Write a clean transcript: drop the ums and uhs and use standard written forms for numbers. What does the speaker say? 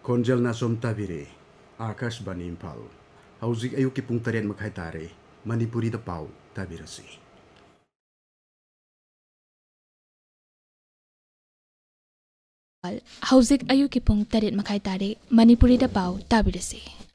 Khonjel na som tabire Akash Bani Impal. Hauzik ayuki pung 7 tare Manipuri da pau tabirasi. Hauzik ayuki pung 7 tare Manipuri da pau tabirasi.